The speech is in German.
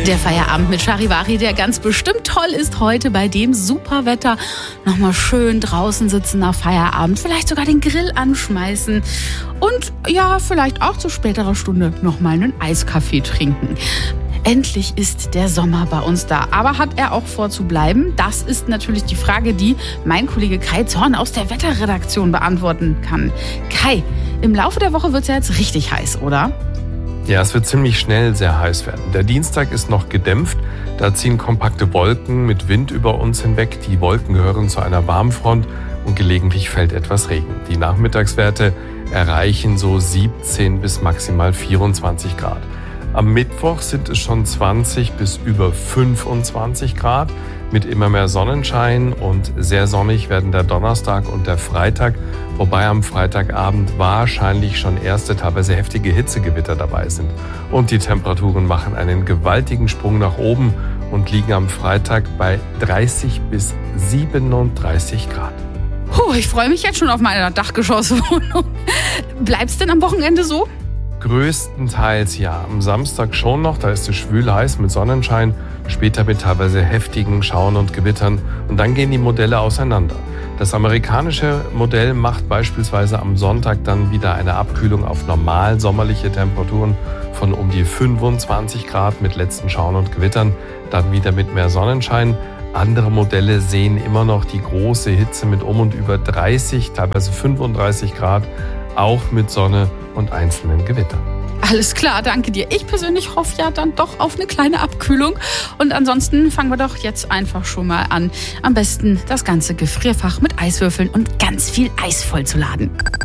Der Feierabend mit Charivari, der ganz bestimmt toll ist heute bei dem super Wetter. Nochmal schön draußen sitzen nach Feierabend, vielleicht sogar den Grill anschmeißen und ja, vielleicht auch zu späterer Stunde nochmal einen Eiskaffee trinken. Endlich ist der Sommer bei uns da. Aber hat er auch vor zu bleiben? Das ist natürlich die Frage, die mein Kollege Kai Zorn aus der Wetterredaktion beantworten kann. Kai, im Laufe der Woche wird es ja jetzt richtig heiß, oder? Ja, es wird ziemlich schnell sehr heiß werden. Der Dienstag ist noch gedämpft. Da ziehen kompakte Wolken mit Wind über uns hinweg. Die Wolken gehören zu einer Warmfront und gelegentlich fällt etwas Regen. Die Nachmittagswerte erreichen so 17 bis maximal 24 Grad. Am Mittwoch sind es schon 20 bis über 25 Grad mit immer mehr Sonnenschein und sehr sonnig werden der Donnerstag und der Freitag, wobei am Freitagabend wahrscheinlich schon erste, teilweise heftige Hitzegewitter dabei sind. Und die Temperaturen machen einen gewaltigen Sprung nach oben und liegen am Freitag bei 30 bis 37 Grad. Ich freue mich jetzt schon auf meine Dachgeschosswohnung. Bleibt's denn am Wochenende so? Größtenteils ja. Am Samstag schon noch, da ist es schwül heiß mit Sonnenschein, später mit teilweise heftigen Schauern und Gewittern und dann gehen die Modelle auseinander. Das amerikanische Modell macht beispielsweise am Sonntag dann wieder eine Abkühlung auf normal sommerliche Temperaturen von um die 25 Grad mit letzten Schauern und Gewittern, dann wieder mit mehr Sonnenschein. Andere Modelle sehen immer noch die große Hitze mit um und über 30, teilweise 35 Grad, auch mit Sonne und einzelnen Gewittern. Alles klar, danke dir. Ich persönlich hoffe ja dann doch auf eine kleine Abkühlung. Und ansonsten fangen wir doch jetzt einfach schon mal an. Am besten das ganze Gefrierfach mit Eiswürfeln und ganz viel Eis vollzuladen.